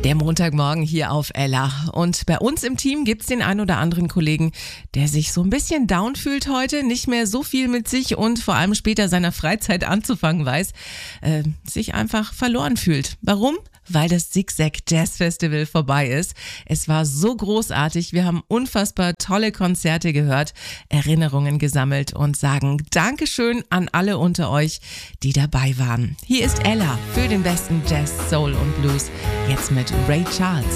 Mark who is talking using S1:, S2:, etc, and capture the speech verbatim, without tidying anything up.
S1: Der Montagmorgen hier auf Ella. Und bei uns im Team gibt's den ein oder anderen Kollegen, der sich so ein bisschen down fühlt heute, nicht mehr so viel mit sich und vor allem später seiner Freizeit anzufangen weiß, äh, sich einfach verloren fühlt. Warum? Weil das Zigzag Jazz Festival vorbei ist. Es war so großartig. Wir haben unfassbar tolle Konzerte gehört, Erinnerungen gesammelt und sagen Dankeschön an alle unter euch, die dabei waren. Hier ist Ella für den besten Jazz, Soul und Blues. Jetzt mit Ray Charles.